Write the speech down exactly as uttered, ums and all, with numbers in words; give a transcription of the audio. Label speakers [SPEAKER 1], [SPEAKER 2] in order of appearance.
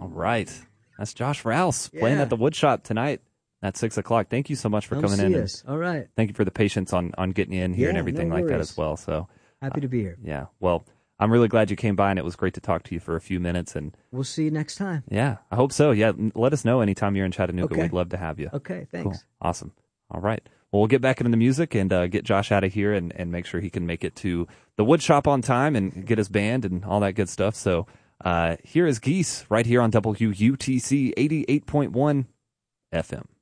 [SPEAKER 1] right. That's Josh Rouse
[SPEAKER 2] Yeah.
[SPEAKER 1] playing at the Woodshop tonight at six o'clock. Thank you so much for
[SPEAKER 2] Come
[SPEAKER 1] coming
[SPEAKER 2] see
[SPEAKER 1] in.
[SPEAKER 2] us. All right.
[SPEAKER 1] Thank you for the patience on, on getting you in here
[SPEAKER 2] Yeah,
[SPEAKER 1] and everything
[SPEAKER 2] no
[SPEAKER 1] like that
[SPEAKER 2] worries.
[SPEAKER 1] as well. So
[SPEAKER 2] Happy to be here.
[SPEAKER 1] yeah, well, I'm really glad you came by, and it was great to talk to you for a few minutes. And
[SPEAKER 2] We'll see you next time.
[SPEAKER 1] yeah, I hope so. Yeah, n- let us know anytime you're in Chattanooga.
[SPEAKER 2] Okay.
[SPEAKER 1] We'd love to have you.
[SPEAKER 2] Okay,
[SPEAKER 1] Cool.
[SPEAKER 2] thanks.
[SPEAKER 1] Awesome. All right. Well, we'll get back into the music and uh, get Josh out of here and, and make sure he can make it to the wood shop on time and get his band and all that good stuff. So uh, here is Geese right here on W U T C eighty-eight point one F M.